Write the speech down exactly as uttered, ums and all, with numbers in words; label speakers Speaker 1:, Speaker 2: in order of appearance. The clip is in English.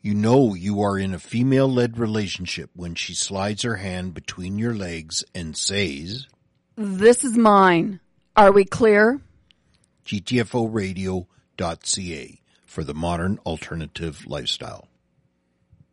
Speaker 1: You know you are in a female-led relationship when she slides her hand between your legs and says,
Speaker 2: "This is mine." Are we clear?
Speaker 1: G T F O radio dot C A for the modern alternative lifestyle.